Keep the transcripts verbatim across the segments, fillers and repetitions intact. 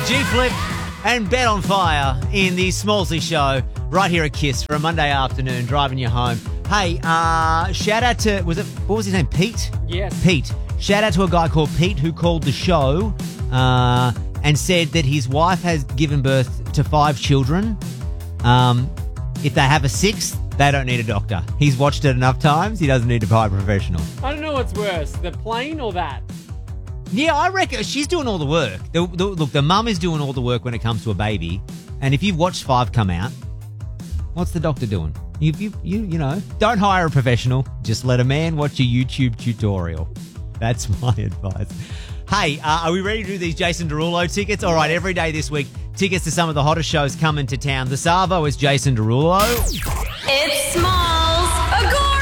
G-Flip and Bet on Fire in the Smallsy Show right here at Kiss for a Monday afternoon, driving you home. Hey, uh, shout out to, was it, what was his name, Pete? Yes. Pete. Shout out to a guy called Pete who called the show uh, and said that his wife has given birth to five children. Um, if they have a sixth, they don't need a doctor. He's watched it enough times, he doesn't need to hire a professional. I don't know what's worse, the plane or that? Yeah, I reckon she's doing all the work. The, the, look, the mum is doing all the work when it comes to a baby. And if you've watched five come out, what's the doctor doing? You, you, you, you know, don't hire a professional. Just let a man watch a YouTube tutorial. That's my advice. Hey, uh, are we ready to do these Jason Derulo tickets? All right, every day this week, tickets to some of the hottest shows coming to town. The Savo is Jason Derulo. It's Smalls Agories!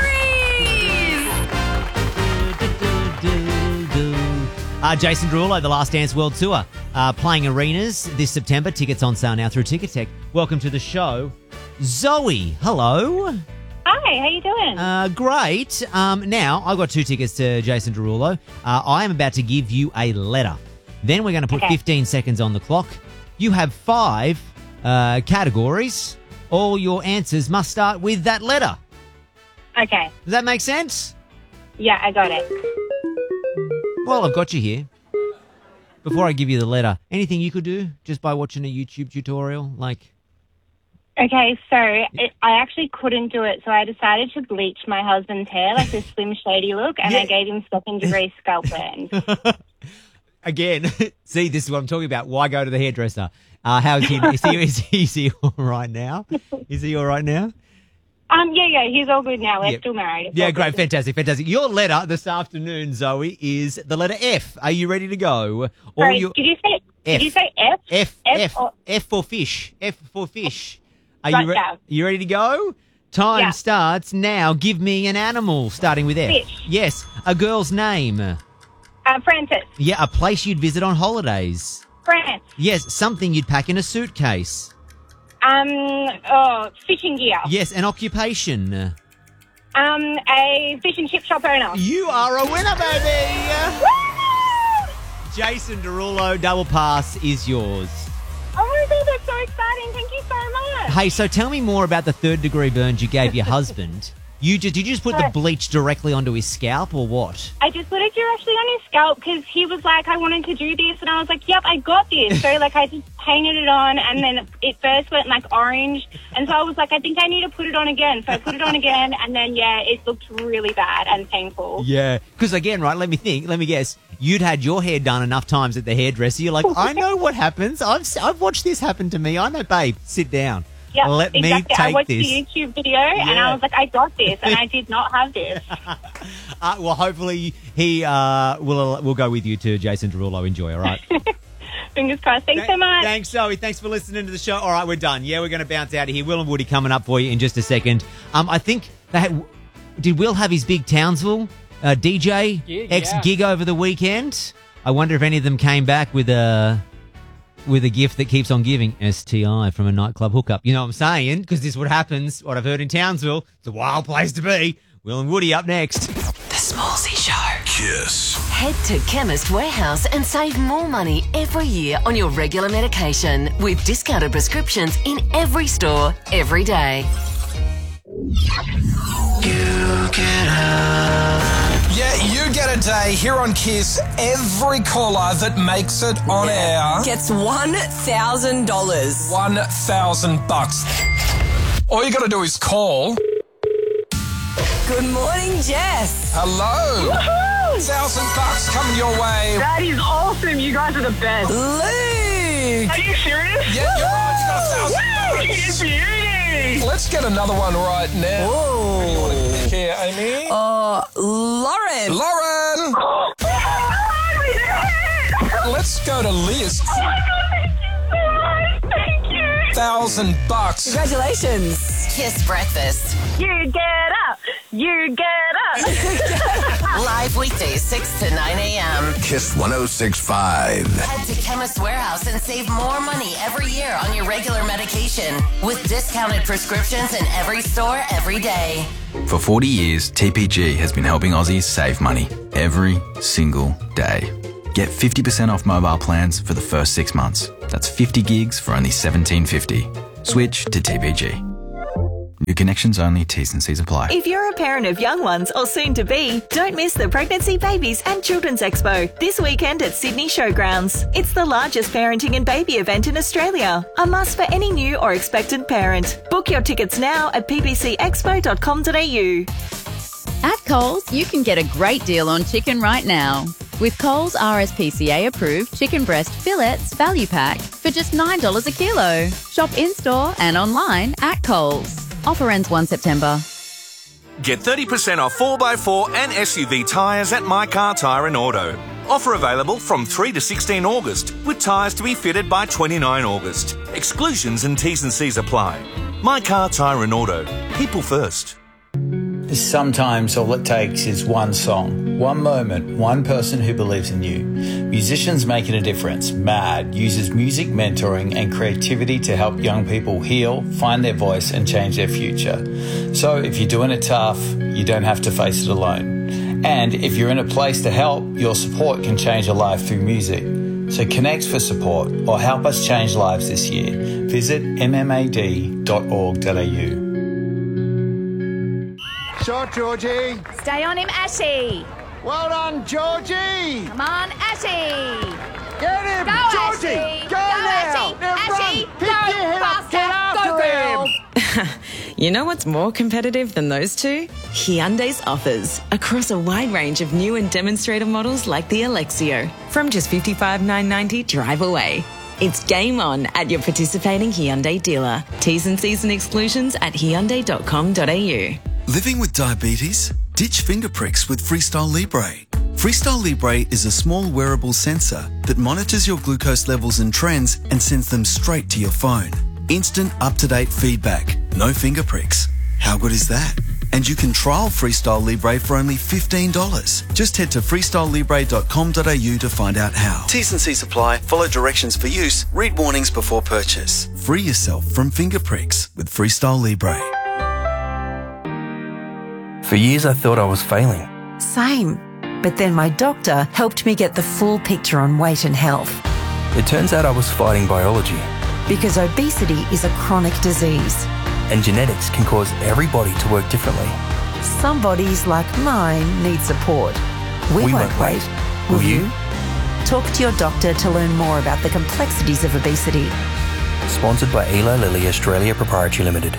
Uh, Jason Derulo, the Last Dance World Tour, uh, playing arenas this September. Tickets on sale now through Ticketek. Welcome to the show. Zoe, hello. Hi, how you doing? Uh, great. Um, now, I've got two tickets to Jason Derulo. Uh, I am about to give you a letter. Then we're going to put Okay. fifteen seconds on the clock. You have five uh, categories. All your answers must start with that letter. Okay. Does that make sense? Yeah, I got it. Well, I've got you here. Before I give you the letter, anything you could do just by watching a YouTube tutorial? Like, Okay, so it, I actually couldn't do it, so I decided to bleach my husband's hair, like this Slim Shady look, and Yeah. I gave him second-degree scalp burns. again, see, this is what I'm talking about. Why go to the hairdresser? Uh, how is he? Is he, is he, is he all right now? Is he all right now? Um, yeah, yeah, he's all good now. We're Yep. still married. It's Yeah, all great. good. Fantastic. Fantastic. Your letter this afternoon, Zoe, is the letter F. Are you ready to go? Or Sorry, your- did you say F. Did you say F? F, F F, or- F for fish. F for fish. Are Right you, re- down. you ready to go? Time Yeah. starts now. Give me an animal starting with F. Fish. Yes. A girl's name. Uh, Francis. Yeah, a place you'd visit on holidays. France. Yes, something you'd pack in a suitcase. Um, oh, fishing gear. Yes, an occupation. Um, a fish and chip shop owner. You are a winner, baby! Woo! Jason Derulo, double pass is yours. Oh my God, that's so exciting. Thank you so much. Hey, so tell me more about the third degree burns you gave your husband. You just, did you just put the bleach directly onto his scalp or what? I just put it directly on his scalp because he was like, I wanted to do this. And I was like, yep, I got this. So, like, I just painted it on and then it first went, like, orange. And so I was like, I think I need to put it on again. So I put it on again and then, yeah, it looked really bad and painful. Yeah. Because again, right, let me think, let me guess. You'd had your hair done enough times at the hairdresser. You're like, I know what happens. I've, I've watched this happen to me. I know, babe, sit down. Yeah, Let exactly. me take I watched this. the YouTube video and Yeah. I was like, I got this. And I did not have this. Uh, well, hopefully he uh, will will go with you to Jason Derulo. Enjoy, all right? Fingers crossed. Thanks so much. Thanks, Zoe. Thanks for listening to the show. All right, we're done. Yeah, we're going to bounce out of here. Will and Woody coming up for you in just a second. Um, I think they had, did Will have his big Townsville uh, D J Gig, X yeah. gig over the weekend? I wonder if any of them came back with a with a gift that keeps on giving. S T I from a nightclub hookup. You know what I'm saying? Because this is what happens. What I've heard in Townsville. It's a wild place to be. Will and Woody up next. The Smallsy Show. Kiss. Head to Chemist Warehouse and save more money every year on your regular medication with discounted prescriptions in every store, every day. Yeah, you get a day here on Kiss. Every caller that makes it on air Gets one thousand dollars. one thousand bucks. All you got to do is call. Good morning, Jess. Hello. Woohoo! Thousand bucks coming your way. That is awesome. You guys are the best. Luke. Are you serious? Yeah, you're right. You got a thousand bucks. beauty. Let's get another one right now. Oh. Here, Amy. Uh, Lauren. Lauren. Let's go to Liz. Thank you. Thousand bucks. Congratulations. Kiss Breakfast. You get up. You get up. Live weekdays six to nine a.m. Kiss one oh six point five. Head to Chemist Warehouse and save more money every year on your regular medication with discounted prescriptions in every store, every day. For forty years, T P G has been helping Aussies save money every single day. Get fifty percent off mobile plans for the first six months. That's fifty gigs for only seventeen fifty. Switch to T P G. New connections only, T's and C's apply. If you're a parent of young ones or soon to be, don't miss the Pregnancy, Babies and Children's Expo this weekend at Sydney Showgrounds. It's the largest parenting and baby event in Australia. A must for any new or expectant parent. Book your tickets now at p b c expo dot com dot a u. At Coles, you can get a great deal on chicken right now. With Coles R S P C A approved chicken breast fillets value pack for just nine dollars a kilo. Shop in-store and online at Coles. Offer ends the first of September. Get thirty percent off four by four and S U V tyres at My Car Tyre and Auto. Offer available from three to sixteen August, with tyres to be fitted by twenty-nine August. Exclusions and T's and C's apply. My Car Tyre and Auto. People first. Sometimes all it takes is one song, one moment, one person who believes in you. Musicians Making a Difference, MAD, uses music mentoring and creativity to help young people heal, find their voice and change their future. So if you're doing it tough, you don't have to face it alone. And if you're in a place to help, your support can change a life through music. So connect for support or help us change lives this year. Visit m m a d dot org dot a u. Shot, Georgie. Stay on him, Ashy. Well done, Georgie. Come on, Ashy. Get him, Go, Georgie. Ashy. Go, Go, now. Ashy. Now Ashy. run. Pick Go, your head up. Get faster. after Go, him. girl. You know what's more competitive than those two? Hyundai's offers across a wide range of new and demonstrator models like the Alexio from just fifty-five thousand nine hundred ninety dollars drive away. It's game on at your participating Hyundai dealer. T's and C's and exclusions at hyundai dot com dot a u. Living with diabetes? Ditch finger pricks with Freestyle Libre. Freestyle Libre is a small wearable sensor that monitors your glucose levels and trends and sends them straight to your phone. Instant up-to-date feedback. No finger pricks. How good is that? And you can trial Freestyle Libre for only fifteen dollars. Just head to freestyle libre dot com dot a u to find out how. T's and C's apply. Follow directions for use. Read warnings before purchase. Free yourself from finger pricks with Freestyle Libre. For years I thought I was failing. Same. But then my doctor helped me get the full picture on weight and health. It turns out I was fighting biology. Because obesity is a chronic disease. And genetics can cause every body to work differently. Some bodies, like mine, need support. We, we won't, won't wait. wait. Will, Will you? you? Talk to your doctor to learn more about the complexities of obesity. Sponsored by Eli Lilly Australia Proprietary Limited.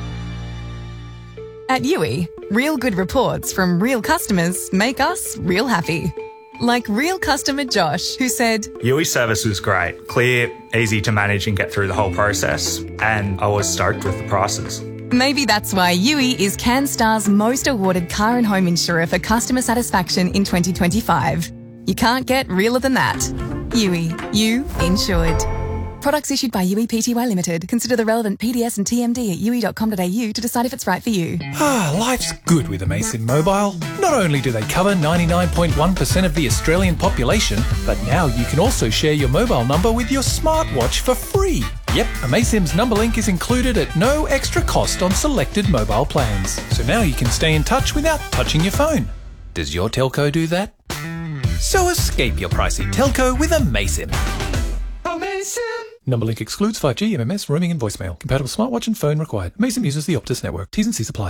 At U I, real good reports from real customers make us real happy. Like real customer Josh, who said, U I service was great, clear, easy to manage and get through the whole process, and I was stoked with the prices. Maybe that's why U I is CanStar's most awarded car and home insurer for customer satisfaction in twenty twenty-five. You can't get realer than that. U I, you insured. Products issued by U I P T Y Limited. Consider the relevant P D S and T M D at u i dot com dot a u to decide if it's right for you. Ah, life's good with Amaysim Mobile. Not only do they cover ninety-nine point one percent of the Australian population, but now you can also share your mobile number with your smartwatch for free. Yep, Amaysim's number link is included at no extra cost on selected mobile plans. So now you can stay in touch without touching your phone. Does your telco do that? So escape your pricey telco with Amaysim. Amaysim! Number link excludes five G, M M S, roaming and voicemail. Compatible smartwatch and phone required. Amaysim uses the Optus network. T's and C's apply.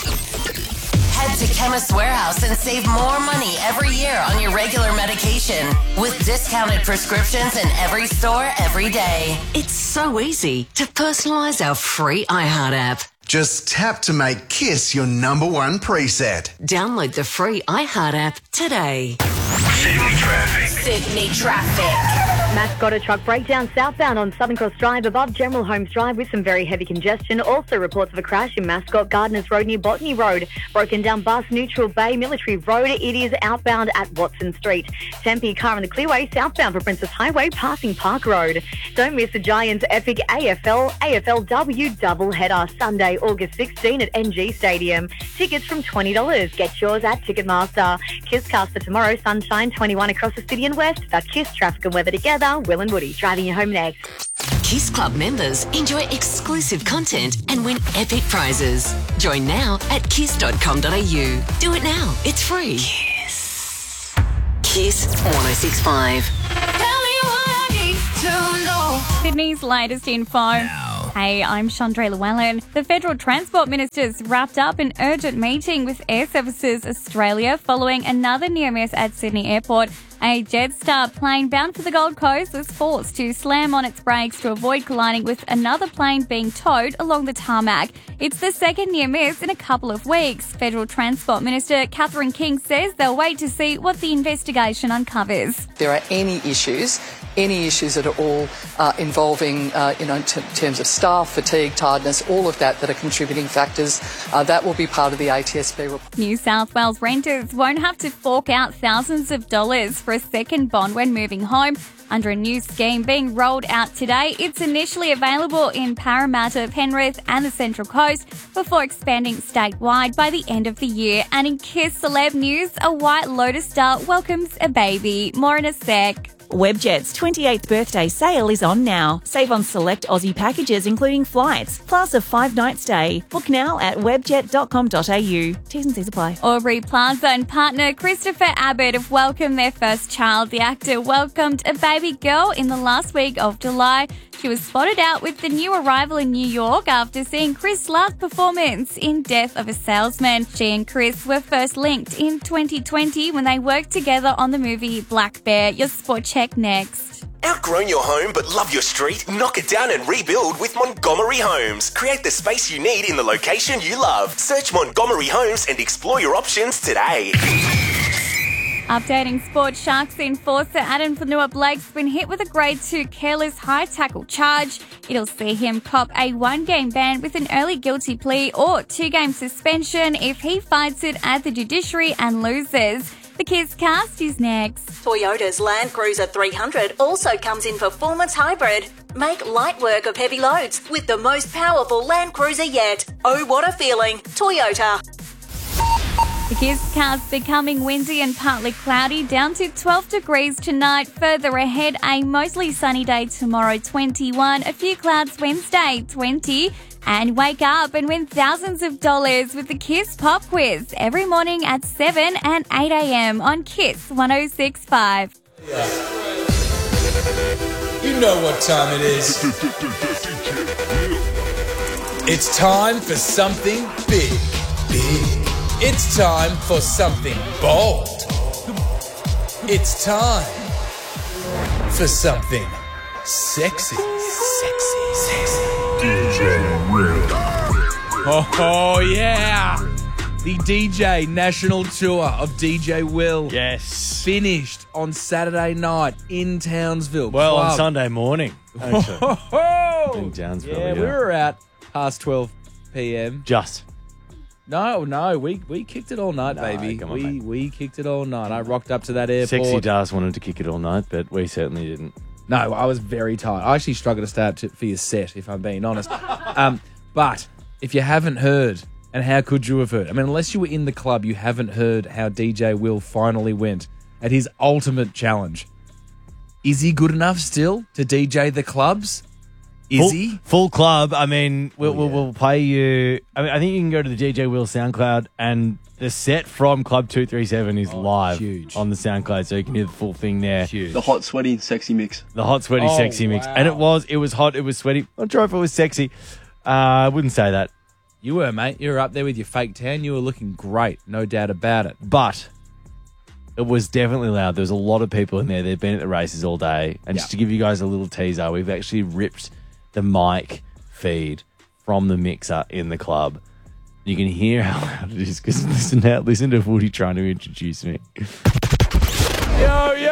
Head to Chemist Warehouse and save more money every year on your regular medication with discounted prescriptions in every store every day. It's so easy to personalise our free iHeart app. Just tap to make Kiss your number one preset. Download the free iHeart app today. Sydney traffic. Sydney traffic. Mascot a truck breakdown southbound on Southern Cross Drive above General Holmes Drive with some very heavy congestion. Also reports of a crash in Mascot Gardeners Road near Botany Road. Broken down bus Neutral Bay Military Road. It is outbound at Watson Street. Tempe car on the Clearway southbound for Princess Highway passing Park Road. Don't miss the Giants epic A F L A F L W doubleheader Sunday, August sixteenth at N G Stadium. Tickets from twenty dollars. Get yours at Ticketmaster. Kisscast for tomorrow, sunshine twenty-one across the city and west. That Kiss traffic and weather together. Will and Woody driving you home next. Kiss Club members enjoy exclusive content and win epic prizes. Join now at kiss dot com dot a u. Do it now. It's free. Kiss. Kiss one oh six point five. Sydney's latest info. Hey, I'm Chandra Llewellyn. The Federal Transport Minister's wrapped up an urgent meeting with Air Services Australia following another near miss at Sydney Airport. A Jetstar plane bound for the Gold Coast was forced to slam on its brakes to avoid colliding with another plane being towed along the tarmac. It's the second near miss in a couple of weeks. Federal Transport Minister Catherine King says they'll wait to see what the investigation uncovers. If there are any issues, any issues that are all uh, involving, uh, you know, in t- terms of staff, fatigue, tiredness, all of that that are contributing factors, uh, that will be part of the A T S B report. New South Wales renters won't have to fork out thousands of dollars for a second bond when moving home. Under a new scheme being rolled out today, it's initially available in Parramatta, Penrith and the Central Coast before expanding statewide by the end of the year. And in Kiss Celeb News, a White Lotus star welcomes a baby. More in a sec. Webjet's twenty-eighth birthday sale is on now. Save on select Aussie packages including flights, plus a five-night stay. Book now at webjet dot com dot a u. T's and C's apply. Aubrey Plaza and partner Christopher Abbott have welcomed their first child. The actor welcomed a baby girl in the last week of July. She was spotted out with the new arrival in New York after seeing Chris' last performance in Death of a Salesman. She and Chris were first linked in twenty twenty when they worked together on the movie Black Bear. Your sport check next. Outgrown your home but love your street? Knock it down and rebuild with Montgomery Homes. Create the space you need in the location you love. Search Montgomery Homes and explore your options today. Updating sports, Sharks enforcer Adam Fanua-Blake's been hit with a grade two careless high tackle charge. It'll see him cop a one-game ban with an early guilty plea or two-game suspension if he fights it at the judiciary and loses. The Kiss Cast is next. Toyota's Land Cruiser three hundred also comes in Performance Hybrid. Make light work of heavy loads with the most powerful Land Cruiser yet. Oh, what a feeling. Toyota. The Kiss Cast becoming windy and partly cloudy, down to twelve degrees tonight. Further ahead, a mostly sunny day tomorrow, twenty-one. A few clouds Wednesday, twenty. And wake up and win thousands of dollars with the Kiss Pop Quiz every morning at seven and eight a.m. on Kiss one oh six point five. Yeah. You know what time it is. It's time for something big. Big. It's time for something bold. It's time for something sexy. Sexy, sexy. D J Will. Oh, oh, yeah. The D J National Tour of D J Will. Yes. Finished on Saturday night in Townsville. Well, Club. on Sunday morning. Actually. Oh, ho, ho. In Townsville, yeah, yeah. we were out past twelve p.m. Just. No, no, we we kicked it all night, No, baby. come on, we mate. we kicked it all night. I rocked up to that airport. Sexy Dars wanted to kick it all night, but we certainly didn't. No, I was very tired. I actually struggled to stay up to, for your set, if I'm being honest. um, but if you haven't heard, and how could you have heard? I mean, unless you were in the club, you haven't heard how D J Will finally went at his ultimate challenge. Is he good enough still to D J the clubs? Is full, he? Full club. I mean, we'll, Oh, yeah. we'll, we'll play you. I mean, I think you can go to the D J Will SoundCloud, and the set from Club two thirty-seven is live huge. on the SoundCloud, so you can hear the full thing there. Huge. The hot, sweaty, sexy mix. The hot, sweaty, Oh, sexy mix. wow. And it was, it was hot, it was sweaty. I'm not sure if it was sexy. Uh, I wouldn't say that. You were, mate. You were up there with your fake tan. You were looking great, no doubt about it. But it was definitely loud. There was a lot of people in there. They've been at the races all day. And Yeah. just to give you guys a little teaser, we've actually ripped the mic feed from the mixer in the club. You can hear how loud it is because listen, now, listen to Woody trying to introduce me. Yo, yo.